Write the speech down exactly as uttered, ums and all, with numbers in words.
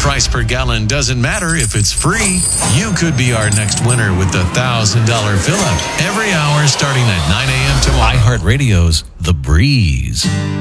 price per gallon doesn't matter if it's free. You could be our next winner with the one thousand dollars fill-up every hour starting at nine a.m. tomorrow. iHeartRadio's The Breeze.